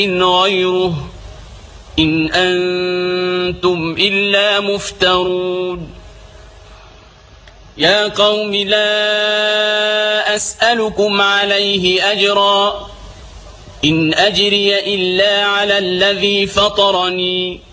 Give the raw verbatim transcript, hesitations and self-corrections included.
غيره إن أنتم إلا مفترون يا قوم لا أسألكم عليه أجرا إن أجري إلا على الذي فطرني